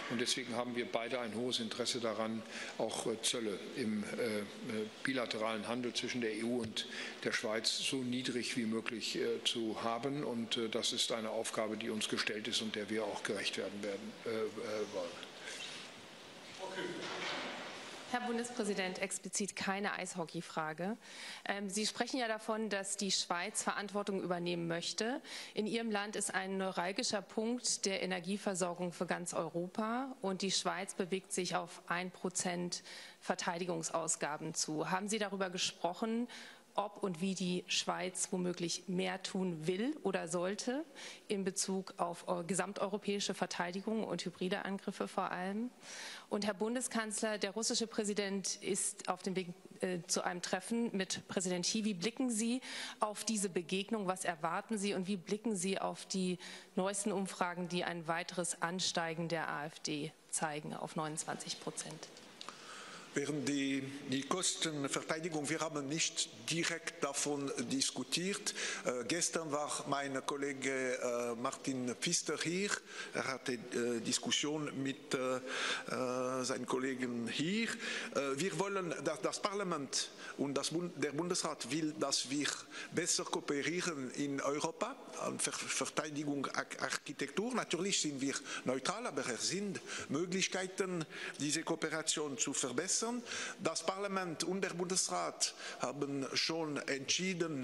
Und deswegen haben wir beide ein hohes Interesse daran, auch Zölle im bilateralen Handel zwischen der EU und der Schweiz so niedrig wie möglich zu haben. Und das ist eine Aufgabe, die uns gestellt ist und der wir auch gerecht werden wollen. Okay. Herr Bundespräsident, explizit keine Eishockeyfrage. Sie sprechen ja davon, dass die Schweiz Verantwortung übernehmen möchte. In Ihrem Land ist ein neuralgischer Punkt der Energieversorgung für ganz Europa und die Schweiz bewegt sich auf 1% Verteidigungsausgaben zu. Haben Sie darüber gesprochen, ob und wie die Schweiz womöglich mehr tun will oder sollte in Bezug auf gesamteuropäische Verteidigung und hybride Angriffe vor allem? Und Herr Bundeskanzler, der russische Präsident ist auf dem Weg zu einem Treffen mit Präsident Xi. Wie blicken Sie auf diese Begegnung? Was erwarten Sie und wie blicken Sie auf die neuesten Umfragen, die ein weiteres Ansteigen der AfD zeigen auf 29%? Während die Kostenverteidigung, wir haben nicht direkt davon diskutiert. Gestern war mein Kollege Martin Pfister hier. Er hatte Diskussion mit seinen Kollegen hier. Wir wollen, das Parlament und der Bundesrat will, dass wir besser kooperieren in Europa an Verteidigung, Architektur. Natürlich sind wir neutral, aber es sind Möglichkeiten, diese Kooperation zu verbessern. Das Parlament und der Bundesrat haben schon entschieden,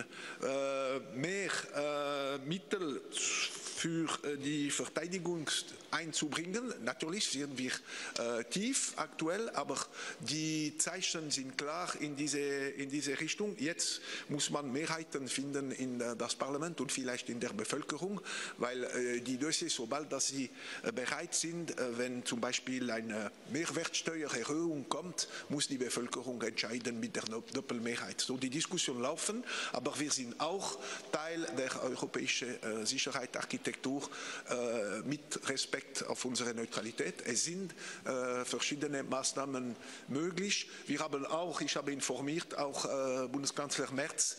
mehr Mittel für die Verteidigung einzubringen. Natürlich sind wir tief aktuell, aber die Zeichen sind klar in diese Richtung. Jetzt muss man Mehrheiten finden in das Parlament und vielleicht in der Bevölkerung, weil die Dossiers, sobald dass sie bereit sind, wenn zum Beispiel eine Mehrwertsteuererhöhung kommt, muss die Bevölkerung entscheiden mit der Doppelmehrheit. So die Diskussion laufen, aber wir sind auch Teil der europäischen Sicherheitsarchitektur mit Respekt auf unsere Neutralität. Es sind verschiedene Maßnahmen möglich. Wir haben auch, ich habe informiert, auch Bundeskanzler Merz,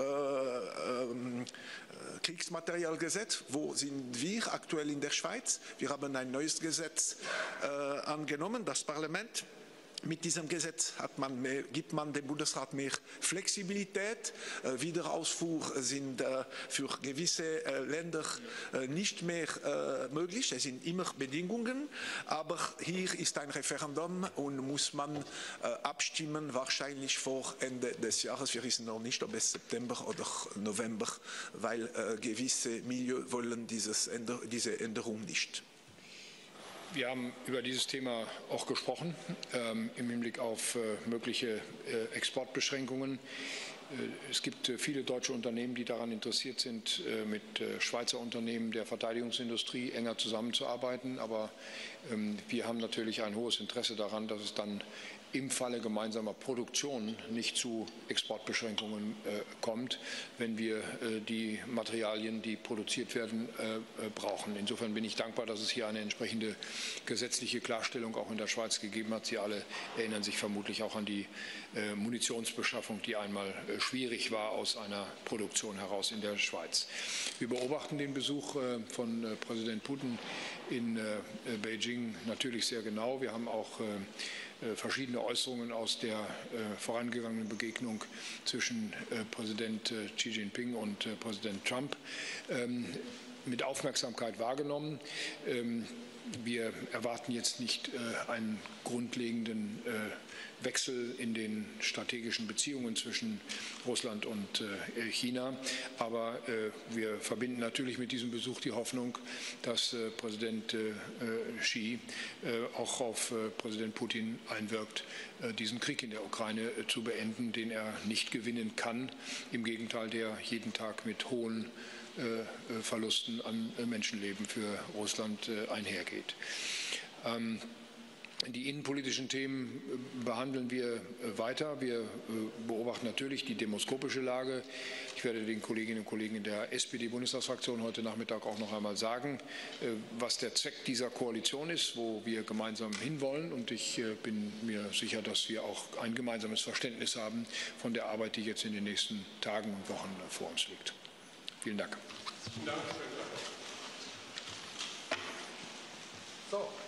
Kriegsmaterialgesetz. Wo sind wir aktuell in der Schweiz? Wir haben ein neues Gesetz angenommen, das Parlament. Mit diesem Gesetz gibt man dem Bundesrat mehr Flexibilität. Wiederausfuhr sind für gewisse Länder nicht mehr möglich. Es sind immer Bedingungen, aber hier ist ein Referendum und muss man abstimmen, wahrscheinlich vor Ende des Jahres. Wir wissen noch nicht, ob es September oder November, weil gewisse Milieus wollen diese Änderung nicht. Wir haben über dieses Thema auch gesprochen, im Hinblick auf mögliche Exportbeschränkungen. Es gibt viele deutsche Unternehmen, die daran interessiert sind, mit Schweizer Unternehmen der Verteidigungsindustrie enger zusammenzuarbeiten. Aber wir haben natürlich ein hohes Interesse daran, dass es dann im Falle gemeinsamer Produktion nicht zu Exportbeschränkungen kommt, wenn wir die Materialien, die produziert werden, brauchen. Insofern bin ich dankbar, dass es hier eine entsprechende gesetzliche Klarstellung auch in der Schweiz gegeben hat. Sie alle erinnern sich vermutlich auch an die Munitionsbeschaffung, die einmal schwierig war aus einer Produktion heraus in der Schweiz. Wir beobachten den Besuch von Präsident Putin in Beijing natürlich sehr genau. Wir haben auch verschiedene Äußerungen aus der vorangegangenen Begegnung zwischen Präsident Xi Jinping und Präsident Trump mit Aufmerksamkeit wahrgenommen. Wir erwarten jetzt nicht einen grundlegenden Wechsel in den strategischen Beziehungen zwischen Russland und China. Aber wir verbinden natürlich mit diesem Besuch die Hoffnung, dass Präsident Xi auch auf Präsident Putin einwirkt, diesen Krieg in der Ukraine zu beenden, den er nicht gewinnen kann. Im Gegenteil, der jeden Tag mit hohen Verlusten an Menschenleben für Russland einhergeht. Die innenpolitischen Themen behandeln wir weiter. Wir beobachten natürlich die demoskopische Lage. Ich werde den Kolleginnen und Kollegen in der SPD-Bundestagsfraktion heute Nachmittag auch noch einmal sagen, was der Zweck dieser Koalition ist, wo wir gemeinsam hinwollen. Und ich bin mir sicher, dass wir auch ein gemeinsames Verständnis haben von der Arbeit, die jetzt in den nächsten Tagen und Wochen vor uns liegt. Vielen Dank. Vielen Dank. So.